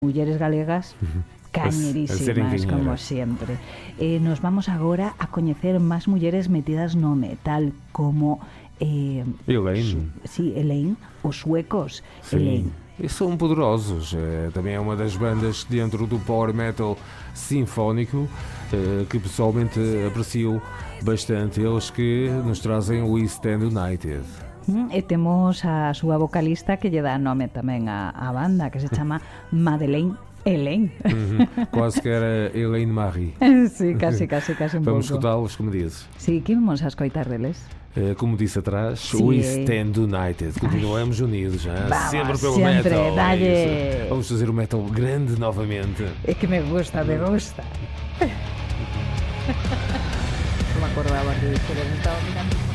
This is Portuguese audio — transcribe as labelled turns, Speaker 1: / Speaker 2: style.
Speaker 1: Mulleres galegas cañerísimas, como siempre. Nos vamos agora a coñecer máis mulleres metidas no metal, como
Speaker 2: Elaine.
Speaker 1: Sí, Elaine, os suecos.
Speaker 2: Sim.
Speaker 1: Elaine.
Speaker 2: E são poderosos. Também é uma das bandas dentro do power metal sinfónico que pessoalmente aprecio bastante. Eles que nos trazem o We Stand United.
Speaker 1: E temos a súa vocalista que lle dá nome tamén a banda, que se chama Madeleine Elaine.
Speaker 2: Quase que era Elaine Marie.
Speaker 1: Sí, casi un
Speaker 2: Vamos
Speaker 1: pouco.
Speaker 2: escutá-los, como dizes.
Speaker 1: Sí, que vamos a escoitar deles?
Speaker 2: Como disse atrás,
Speaker 1: Sim.
Speaker 2: We Stand United. Continuamos unidos,
Speaker 1: Vamos,
Speaker 2: sempre pelo
Speaker 1: sempre,
Speaker 2: metal.
Speaker 1: dalle.
Speaker 2: É isso. Vamos fazer o metal grande novamente.
Speaker 1: É que me gusta. No me acordaba que estaba mirando.